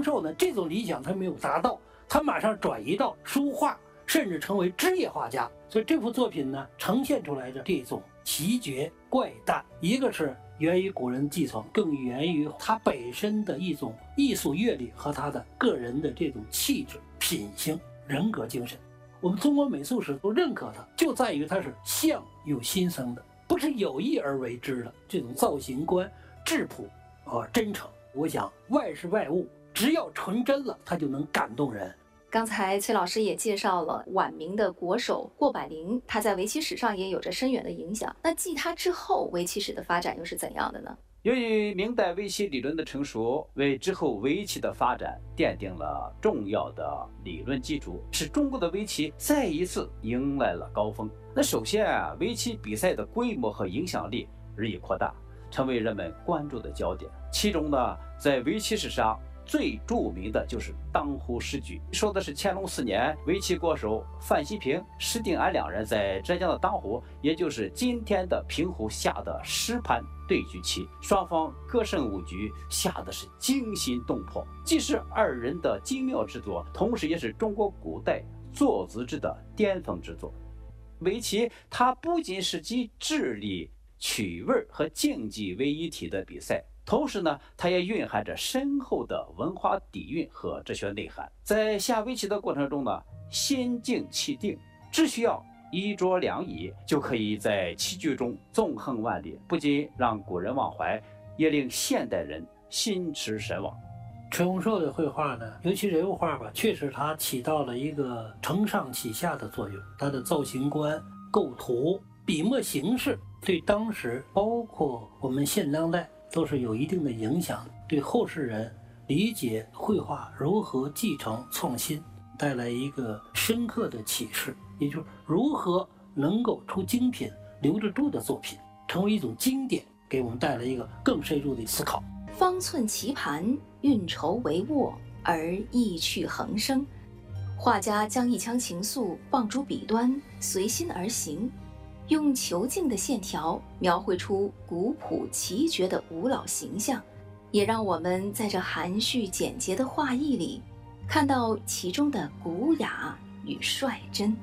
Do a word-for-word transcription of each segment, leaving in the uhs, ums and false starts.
荣寿呢，这种理想他没有达到，他马上转移到书画，甚至成为职业画家。所以这幅作品呢，呈现出来的这种奇绝怪诞，一个是源于古人继承，更源于他本身的一种艺术阅历和他的个人的这种气质、品行、人格精神。我们中国美术史都认可它，就在于它是相由心生的，不是有意而为之的。这种造型观、质朴和真诚，我想外是外物，只要纯真了，它就能感动人。 刚才崔老师也介绍了晚明的国手霍百龄，他在围棋史上也有着深远的影响。那继他之后，围棋史的发展又是怎样的呢？ 由于明代围棋理论的成熟，为之后围棋的发展奠定了重要的理论基础，使中国的围棋再一次迎来了高峰。那首先啊，围棋比赛的规模和影响力日益扩大，成为人们关注的焦点。其中呢，在围棋史上最著名的就是当湖十举，说的是乾隆四年，围棋国手范希平、施定安两人在浙江的当湖，也就是今天的平湖下的石盘对局棋，双方各胜五局，下的是惊心动魄。既是二人的精妙之作，同时也是中国古代坐姿之的巅峰之作。围棋它不仅是集智力、趣味和竞技为一体的比赛，同时呢，它也蕴含着深厚的文化底蕴和哲学内涵。在下围棋的过程中呢，心静气定，只需要衣着良宜，就可以在棋局中纵横万里，不仅让古人忘怀，也令现代人心驰神往。 陈洪寿的绘画呢，尤其人物画吧，确实它起到了一个承上启下的作用。它的造型观、构图、笔墨形式，对当时包括我们现当代都是有一定的影响，对后世人理解绘画如何继承创新带来一个深刻的启示，也就是如何能够出精品、留得住的作品，成为一种经典，给我们带来一个更深入的思考。 方寸棋盘，运筹帷幄，而意趣横生。画家将一腔情愫放诸笔端，随心而行，用遒劲的线条描绘出古朴奇绝的吴老形象，也让我们在这含蓄简洁的画意里看到其中的古雅与率真。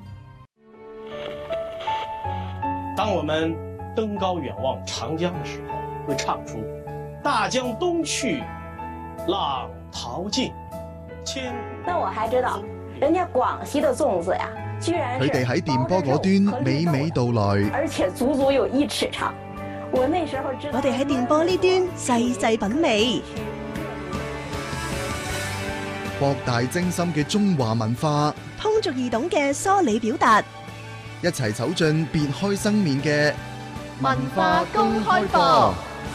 当我们登高远望长江的时候，会唱出大江东去，浪淘尽，千那我还知道人家广西的粽子呀，居然是佢哋喺電波嗰端娓娓道來， 而且足足有一尺長。我那時候知道， 我哋喺電波呢端細細品味， 博大精深嘅中華文化， 通俗易懂嘅梳理表達， 一齊走進別開生面嘅文化公開課。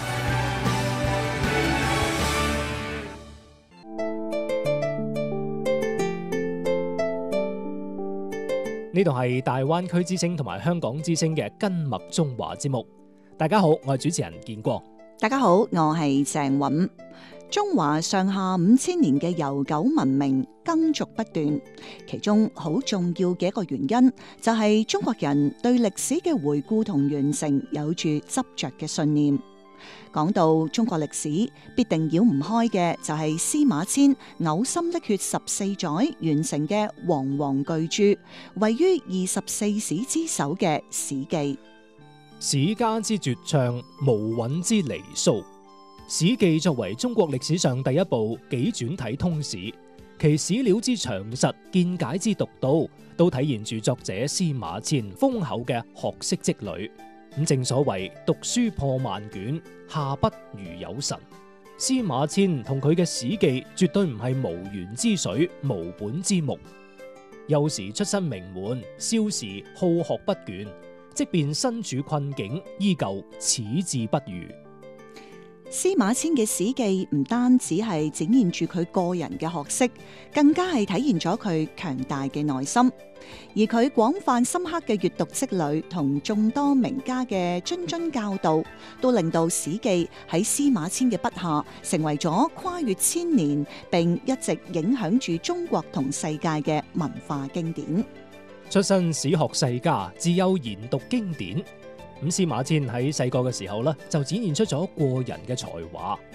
呢度係大灣區之聲同埋香港之聲嘅根脈中華節目。大家好，我係主持人建國。 大家好，我係鄭韻。中華上下五千年嘅悠久文明耕耘不斷，其中好重要嘅一個原因就係中國人對歷史嘅回顧同完成有住執着嘅信念。講到中國歷史，必定繞唔開嘅就係司馬遷嘔心瀝血十四載完成嘅煌煌巨著，位於二十四史之首嘅《史記》。 史家之絕唱，無韻之離騷。《史記》作為中國歷史上第一部紀傳體通史，其史料之詳實、見解之獨到，都體現住作者司馬遷豐厚嘅學識積累。咁正所謂讀書破萬卷，下筆如有神。司馬遷同佢嘅《史記》絕對唔係無源之水、無本之木。幼時出身名門，少時好學不倦，即便身處困境，依舊矢志不渝。 司馬遷嘅《史記》唔單止係展現住佢個人嘅學識，更加係體現咗佢強大嘅內心。而佢廣泛深刻嘅閱讀積累同眾多名家嘅諄諄教導，都令到《史記》喺司馬遷嘅筆下成為咗跨越千年並一直影響住中國同世界嘅文化經典。 出身史學世家，自幼研讀經典。咁司馬遷喺細個嘅時候咧，就展現出咗過人嘅才華。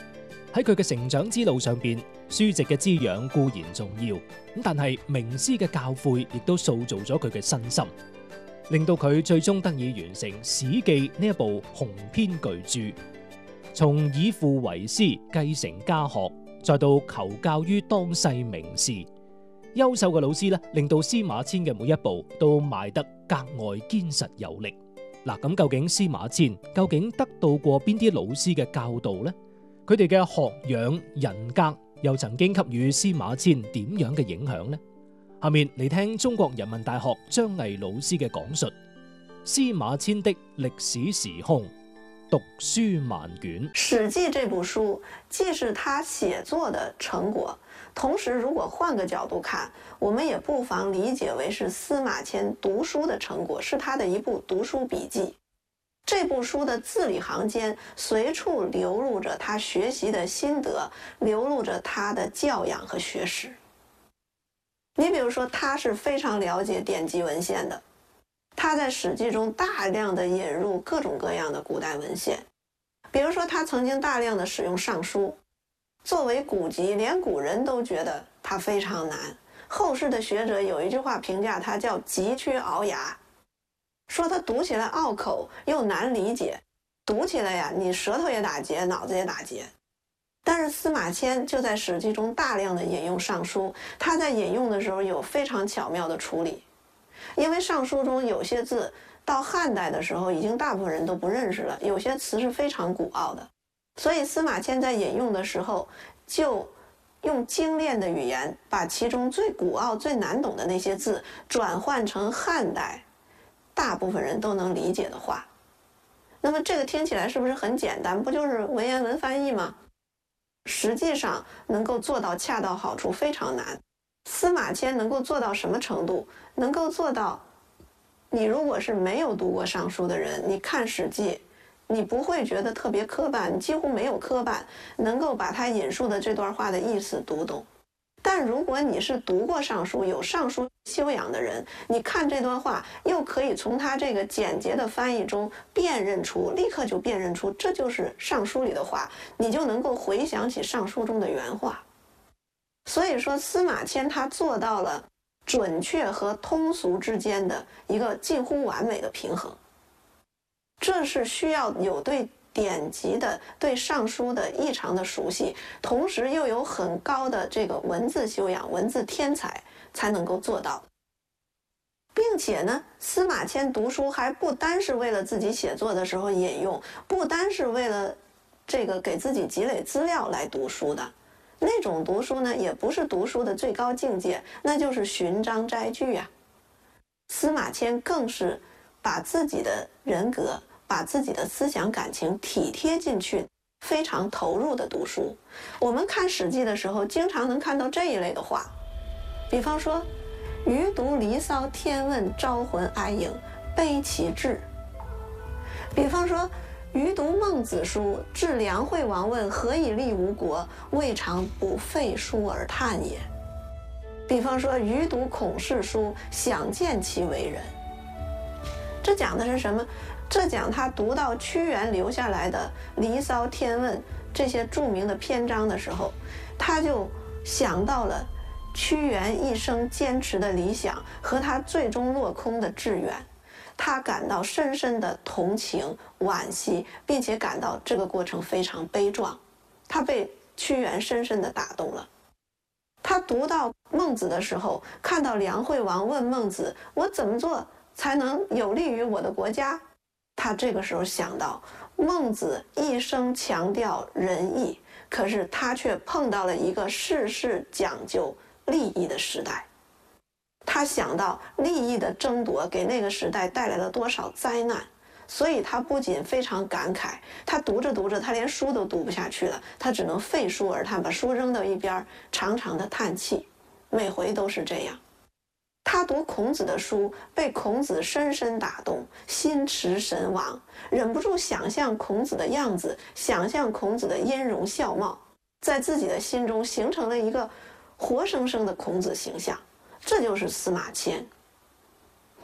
喺佢嘅成長之路上邊，書籍嘅滋養固然重要，咁但係名師嘅教誨亦都塑造咗佢嘅身心，令到佢最終得以完成《史記》呢一部雄篇巨著。從以父為師，繼承家學，再到求教於當世名士，優秀嘅老師咧，令到司馬遷嘅每一步都邁得格外堅實有力。嗱，咁究竟司馬遷究竟得到過邊啲老師嘅教導呢？佢哋嘅學養人格又曾經給予司馬遷點樣嘅影響呢？下面嚟聽中國人民大學張毅老師嘅講述：司馬遷的歷史時空，讀書萬卷。 《史記》這部書既是他寫作的成果，同時如果換個角度看，我們也不妨理解為是司馬遷讀書的成果，是他的一部讀書筆記。這部書的字裡行間隨處流露着他學習的心得，流露着他的教養和學識。你比如說，他是非常了解典籍文獻的，他在《史記》中大量的引入各種各樣的古代文獻，比如說他曾經大量的使用《尚書》，作為古籍，連古人都覺得它非常難。後世的學者有一句話評價它叫佶屈聱牙，說它讀起來拗口又難理解，讀起來呀，你舌頭也打結，腦子也打結。但是司馬遷就在《史記》中大量的引用《尚書》，他在引用的時候有非常巧妙的處理，因為《尚書》中有些字到漢代的時候已經大部分人都不認識了，有些詞是非常古奧的，所以司馬遷在引用的時候就用精煉的語言把其中最古奧最難懂的那些字轉換成漢代大部分人都能理解的話。那麼這個聽起來是不是很簡單？不就是文言文翻譯嗎？實際上能夠做到恰到好處非常難。司馬遷能夠做到什麼程度？能夠做到你如果是沒有讀過尚書的人，你看史記你不會覺得特別磕絆，你幾乎沒有磕絆，能夠把他引述的這段話的意思讀懂。但如果你是讀過尚書，有尚書修養的人，你看這段話又可以從他這個簡潔的翻譯中辨認出，立刻就辨認出這就是尚書裡的話，你就能夠回想起尚書中的原話。所以說司馬遷他做到了準確和通俗之間的一個近乎完美的平衡，這是需要有對典籍的、對尚書的異常的熟悉，同時又有很高的這個文字修養、文字天才才能夠做到的。並且呢，司馬遷讀書還不單是為了自己寫作的時候引用，不單是為了這個給自己積累資料來讀書的，那種讀書呢，也不是讀書的最高境界，那就是尋章摘句啊。司馬遷更是把自己的人格、把自己的思想感情體貼進去，非常投入的讀書。我們看《史記》的時候，經常能看到這一類的話，比方說余讀離騷天問，招魂哀影，悲其志。比方說余讀孟子書，至梁惠王問何以立吾國，未嘗不廢書而嘆也。比方說余讀孔氏書，想見其為人。這講的是什麼？這講他讀到屈原留下來的《離騷》《天問》這些著名的篇章的時候，他就想到了屈原一生堅持的理想和他最終落空的志願，他感到深深的同情惋惜，並且感到這個過程非常悲壯，他被屈原深深的打動了。他讀到孟子的時候，看到梁惠王問孟子，我怎麼做才能有利於我的國家？他這個時候想到，孟子一生強調仁義，可是他卻碰到了一個事事講究利益的時代。他想到利益的爭奪給那個時代帶來了多少災難，所以他不僅非常感慨，他讀着讀着，他連書都讀不下去了，他只能廢書而嘆，把書扔到一邊，長長的嘆氣，每回都是這樣。他讀孔子的書，被孔子深深打動，心馳神往，忍不住想象孔子的樣子，想象孔子的音容笑貌，在自己的心中形成了一個活生生的孔子形象。這就是司馬遷。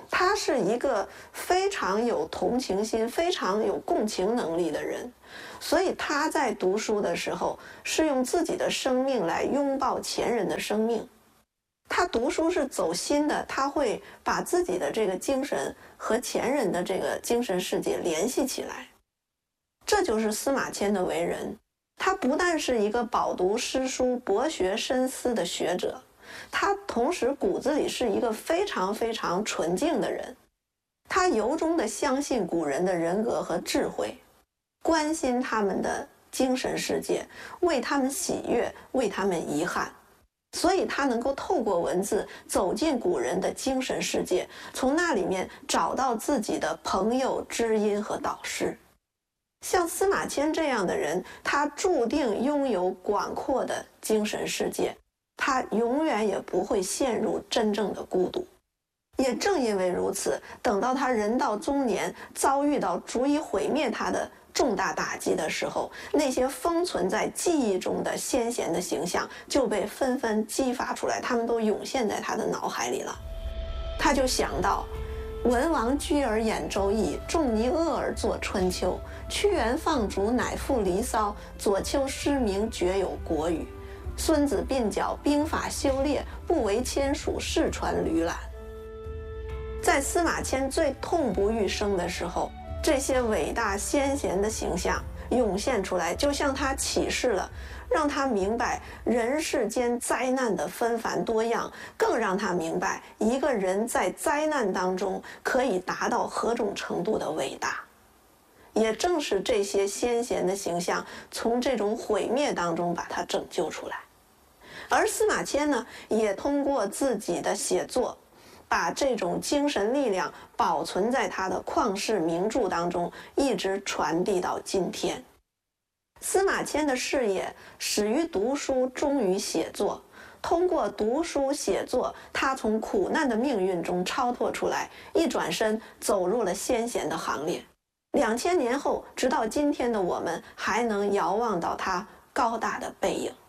他是一个非常有同情心、非常有共情能力的人，所以他在读书的时候是用自己的生命来拥抱前人的生命。他读书是走心的，他会把自己的这个精神和前人的这个精神世界联系起来。这就是司马迁的为人。他不但是一个饱读诗书、博学深思的学者，他同时骨子里是一个非常非常纯净的人。他由衷地相信古人的人格和智慧，关心他们的精神世界，为他们喜悦，为他们遗憾。所以他能够透过文字走进古人的精神世界，从那里面找到自己的朋友、知音和导师。像司马迁这样的人，他注定拥有广阔的精神世界，他永远也不会陷入真正的孤独。也正因为如此，等到他人到中年，遭遇到足以毁灭他的重大打击的时候，那些封存在记忆中的先贤的形象就被纷纷激发出来，他们都涌现在他的脑海里了。他就想到，文王居而演周易，仲尼厄而作春秋，屈原放逐乃赋离骚，左丘失明绝有国语，孙子鬓角兵法修炼，不为签署世传吕览。在司马迁最痛不欲生的时候，这些伟大先贤的形象涌现出来，就向他启示了，让他明白人世间灾难的纷繁多样，更让他明白一个人在灾难当中可以达到何种程度的伟大。也正是这些先贤的形象，从这种毁灭当中把他拯救出来。而司马迁呢，也通过自己的写作，把这种精神力量保存在他的旷世名著当中，一直传递到今天。司马迁的事业始于读书，终于写作。通过读书写作，他从苦难的命运中超脱出来，一转身走入了先贤的行列。两千年后，直到今天的我们，还能遥望到他高大的背影。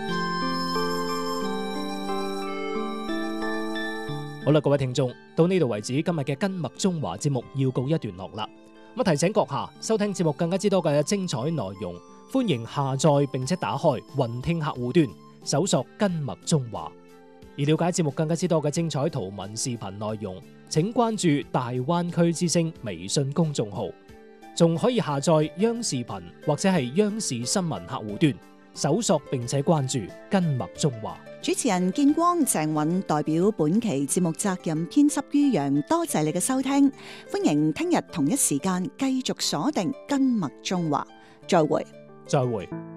好啦，各位聽眾，到呢度為止，今日嘅根脈中華節目要告一段落啦。咁提醒閣下收聽節目更加之多嘅精彩內容，歡迎下載並且打開雲聽客戶端，搜索根脈中華。而了解節目更加之多嘅精彩圖文視頻內容，請關注大灣區之聲微信公眾號，仲可以下載央視頻或者係央視新聞客戶端，搜索並且關注根脈中華。 主持人建光、鄭韻代表本期節目責任編輯于洋，多謝你嘅收聽，歡迎聽日同一時間繼續鎖定根脈中華，再會， 再會。